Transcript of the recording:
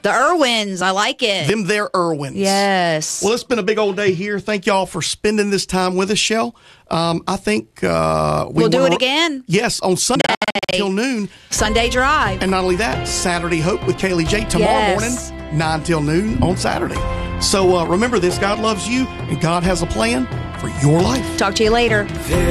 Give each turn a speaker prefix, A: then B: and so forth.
A: The Irwins. I like it.
B: Them there Irwins.
A: Yes.
B: Well, it's been a big old day here. Thank y'all for spending this time with us, Shell. I think we'll
A: do it again.
B: Yes, on Sunday till noon.
A: Sunday Drive.
B: And not only that, Saturday Hope with Kaylee J tomorrow morning, 9 till noon on Saturday. So remember this, God loves you and God has a plan for your life.
A: Talk to you later.